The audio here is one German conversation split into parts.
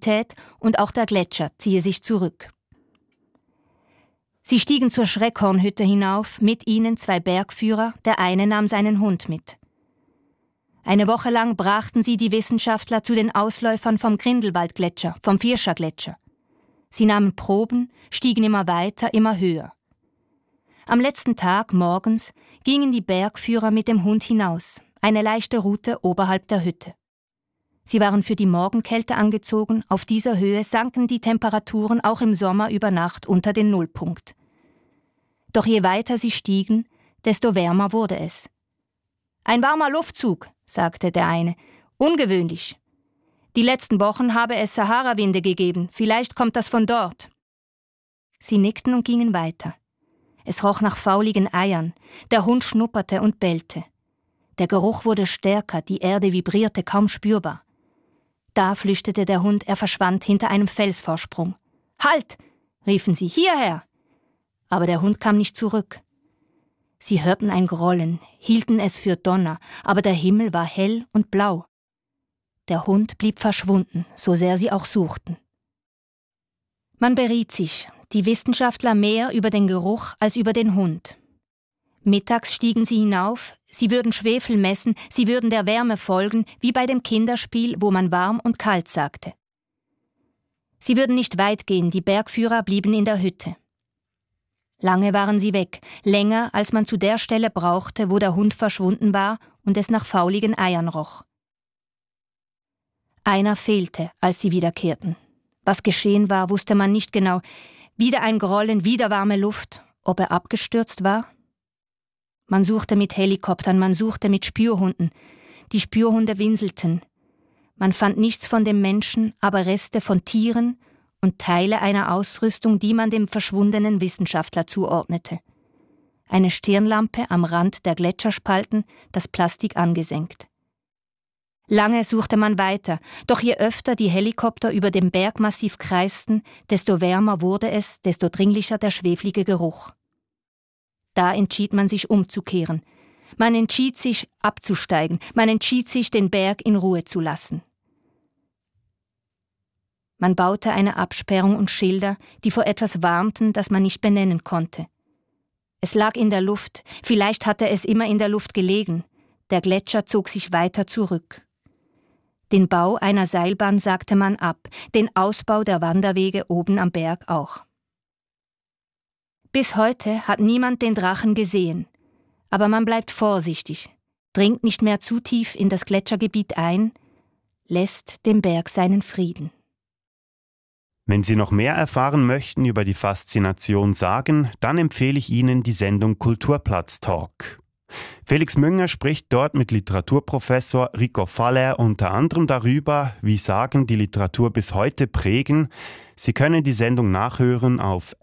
Biodiversität und auch der Gletscher ziehe sich zurück. Sie stiegen zur Schreckhornhütte hinauf, mit ihnen 2 Bergführer, der eine nahm seinen Hund mit. Eine Woche lang brachten sie die Wissenschaftler zu den Ausläufern vom Grindelwaldgletscher, vom Vierscher-Gletscher. Sie nahmen Proben, stiegen immer weiter, immer höher. Am letzten Tag, morgens, gingen die Bergführer mit dem Hund hinaus, eine leichte Route oberhalb der Hütte. Sie waren für die Morgenkälte angezogen, auf dieser Höhe sanken die Temperaturen auch im Sommer über Nacht unter den Nullpunkt. Doch je weiter sie stiegen, desto wärmer wurde es. »Ein warmer Luftzug«, sagte der eine, »ungewöhnlich. Die letzten Wochen habe es Sahara-Winde gegeben, vielleicht kommt das von dort.« Sie nickten und gingen weiter. Es roch nach fauligen Eiern, der Hund schnupperte und bellte. Der Geruch wurde stärker, die Erde vibrierte kaum spürbar. Da flüchtete der Hund, er verschwand hinter einem Felsvorsprung. »Halt!« riefen sie, »hierher!« Aber der Hund kam nicht zurück. Sie hörten ein Grollen, hielten es für Donner, aber der Himmel war hell und blau. Der Hund blieb verschwunden, so sehr sie auch suchten. Man beriet sich, die Wissenschaftler mehr über den Geruch als über den Hund. Mittags stiegen sie hinauf, sie würden Schwefel messen, sie würden der Wärme folgen, wie bei dem Kinderspiel, wo man warm und kalt sagte. Sie würden nicht weit gehen, die Bergführer blieben in der Hütte. Lange waren sie weg, länger, als man zu der Stelle brauchte, wo der Hund verschwunden war und es nach fauligen Eiern roch. Einer fehlte, als sie wiederkehrten. Was geschehen war, wusste man nicht genau. Wieder ein Grollen, wieder warme Luft. Ob er abgestürzt war? Man suchte mit Helikoptern, man suchte mit Spürhunden. Die Spürhunde winselten. Man fand nichts von dem Menschen, aber Reste von Tieren und Teile einer Ausrüstung, die man dem verschwundenen Wissenschaftler zuordnete. Eine Stirnlampe am Rand der Gletscherspalten, das Plastik angesenkt. Lange suchte man weiter, doch je öfter die Helikopter über dem Bergmassiv kreisten, desto wärmer wurde es, desto dringlicher der schweflige Geruch. Da entschied man sich umzukehren. Man entschied sich abzusteigen, man entschied sich, den Berg in Ruhe zu lassen. Man baute eine Absperrung und Schilder, die vor etwas warnten, das man nicht benennen konnte. Es lag in der Luft, vielleicht hatte es immer in der Luft gelegen. Der Gletscher zog sich weiter zurück. Den Bau einer Seilbahn sagte man ab, den Ausbau der Wanderwege oben am Berg auch. Bis heute hat niemand den Drachen gesehen, aber man bleibt vorsichtig, dringt nicht mehr zu tief in das Gletschergebiet ein, lässt dem Berg seinen Frieden. Wenn Sie noch mehr erfahren möchten über die Faszination Sagen, dann empfehle ich Ihnen die Sendung Kulturplatz Talk. Felix Münger spricht dort mit Literaturprofessor Rico Faller unter anderem darüber, wie Sagen die Literatur bis heute prägen. Sie können die Sendung nachhören auf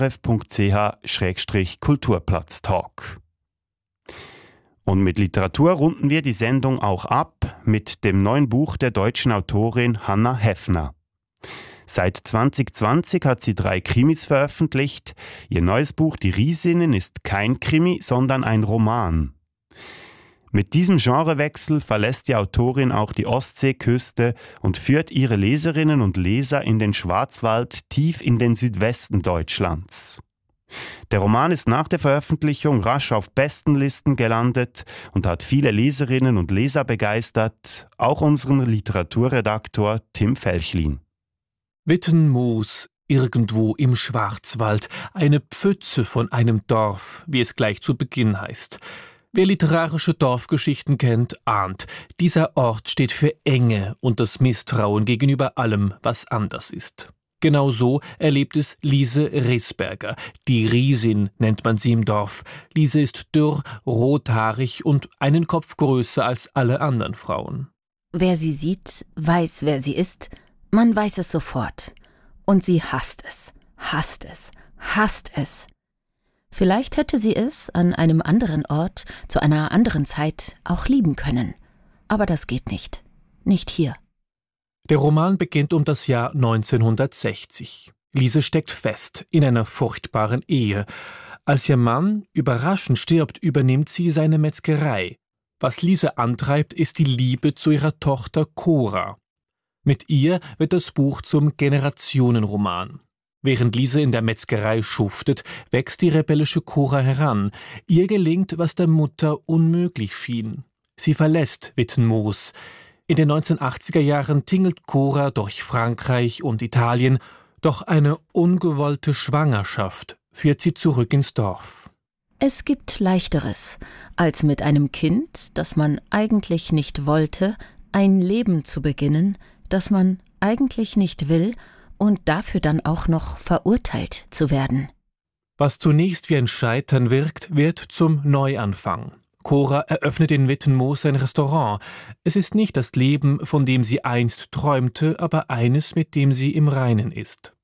srf.ch/Kulturplatztalk. Und mit Literatur runden wir die Sendung auch ab mit dem neuen Buch der deutschen Autorin Hannah Heffner. Seit 2020 hat sie 3 Krimis veröffentlicht. Ihr neues Buch Die Riesinnen ist kein Krimi, sondern ein Roman. Mit diesem Genrewechsel verlässt die Autorin auch die Ostseeküste und führt ihre Leserinnen und Leser in den Schwarzwald tief in den Südwesten Deutschlands. Der Roman ist nach der Veröffentlichung rasch auf Bestenlisten gelandet und hat viele Leserinnen und Leser begeistert, auch unseren Literaturredaktor Tim Felchlin. Wittenmoos, irgendwo im Schwarzwald, eine Pfütze von einem Dorf, wie es gleich zu Beginn heißt. Wer literarische Dorfgeschichten kennt, ahnt, dieser Ort steht für Enge und das Misstrauen gegenüber allem, was anders ist. Genau so erlebt es Lise Risberger. Die Riesin nennt man sie im Dorf. Lise ist dürr, rothaarig und einen Kopf größer als alle anderen Frauen. Wer sie sieht, weiß, wer sie ist. Man weiß es sofort. Und sie hasst es, hasst es, hasst es. Vielleicht hätte sie es an einem anderen Ort, zu einer anderen Zeit auch lieben können. Aber das geht nicht. Nicht hier. Der Roman beginnt um das Jahr 1960. Lise steckt fest in einer furchtbaren Ehe. Als ihr Mann überraschend stirbt, übernimmt sie seine Metzgerei. Was Lise antreibt, ist die Liebe zu ihrer Tochter Cora. Mit ihr wird das Buch zum Generationenroman. Während Lise in der Metzgerei schuftet, wächst die rebellische Cora heran. Ihr gelingt, was der Mutter unmöglich schien. Sie verlässt Wittenmoos. In den 1980er Jahren tingelt Cora durch Frankreich und Italien, doch eine ungewollte Schwangerschaft führt sie zurück ins Dorf. Es gibt Leichteres, als mit einem Kind, das man eigentlich nicht wollte, ein Leben zu beginnen, das man eigentlich nicht will und dafür dann auch noch verurteilt zu werden. Was zunächst wie ein Scheitern wirkt, wird zum Neuanfang. Cora eröffnet in Wittenmoos ein Restaurant. Es ist nicht das Leben, von dem sie einst träumte, aber eines, mit dem sie im Reinen ist.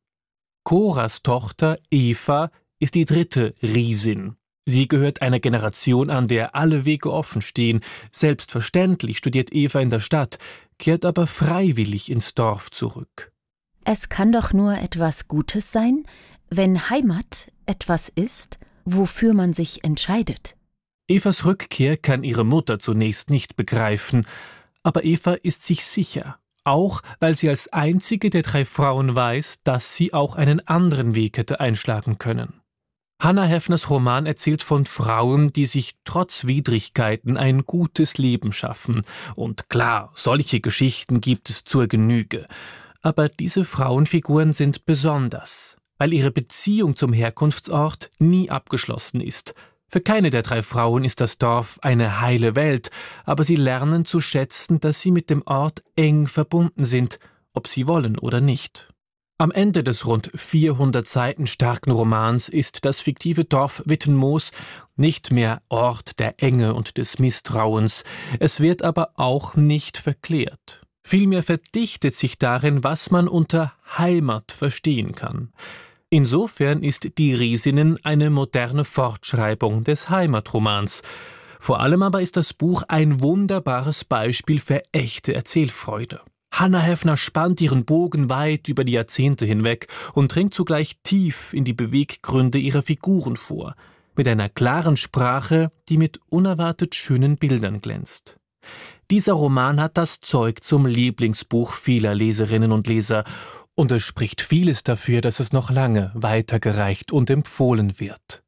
Coras Tochter Eva ist die dritte Riesin. Sie gehört einer Generation an, der alle Wege offen stehen. Selbstverständlich studiert Eva in der Stadt, kehrt aber freiwillig ins Dorf zurück. Es kann doch nur etwas Gutes sein, wenn Heimat etwas ist, wofür man sich entscheidet. Evas Rückkehr kann ihre Mutter zunächst nicht begreifen, aber Eva ist sich sicher, auch weil sie als einzige der 3 Frauen weiß, dass sie auch einen anderen Weg hätte einschlagen können. Hannah Heffners Roman erzählt von Frauen, die sich trotz Widrigkeiten ein gutes Leben schaffen. Und klar, solche Geschichten gibt es zur Genüge. Aber diese Frauenfiguren sind besonders, weil ihre Beziehung zum Herkunftsort nie abgeschlossen ist. Für keine der 3 Frauen ist das Dorf eine heile Welt, aber sie lernen zu schätzen, dass sie mit dem Ort eng verbunden sind, ob sie wollen oder nicht. Am Ende des rund 400 Seiten starken Romans ist das fiktive Dorf Wittenmoos nicht mehr Ort der Enge und des Misstrauens, es wird aber auch nicht verklärt. Vielmehr verdichtet sich darin, was man unter Heimat verstehen kann. Insofern ist Die Riesinnen eine moderne Fortschreibung des Heimatromans. Vor allem aber ist das Buch ein wunderbares Beispiel für echte Erzählfreude. Hannah Heffner spannt ihren Bogen weit über die Jahrzehnte hinweg und dringt zugleich tief in die Beweggründe ihrer Figuren vor, mit einer klaren Sprache, die mit unerwartet schönen Bildern glänzt. Dieser Roman hat das Zeug zum Lieblingsbuch vieler Leserinnen und Leser, und es spricht vieles dafür, dass es noch lange weitergereicht und empfohlen wird.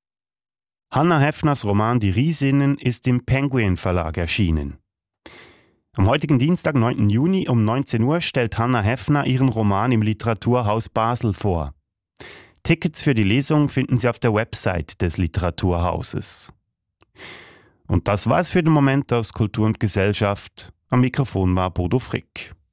Hannah Heffners Roman Die Riesinnen ist im Penguin Verlag erschienen. Am heutigen Dienstag, 9. Juni um 19 Uhr stellt Hannah Heffner ihren Roman im Literaturhaus Basel vor. Tickets für die Lesung finden Sie auf der Website des Literaturhauses. Und das war's für den Moment aus Kultur und Gesellschaft. Am Mikrofon war Bodo Frick.